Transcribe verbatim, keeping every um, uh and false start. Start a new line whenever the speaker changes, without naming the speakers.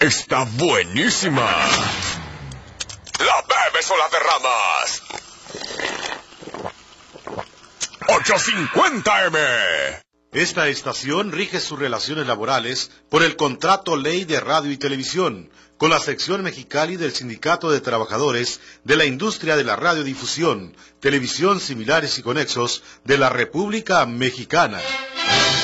está buenísima. ¿La bebes o la derramas? ochocientos cincuenta eme.
Esta estación rige sus relaciones laborales por el Contrato Ley de Radio y Televisión, con la sección Mexicali del Sindicato de Trabajadores de la Industria de la Radiodifusión, Televisión Similares y Conexos de la República Mexicana.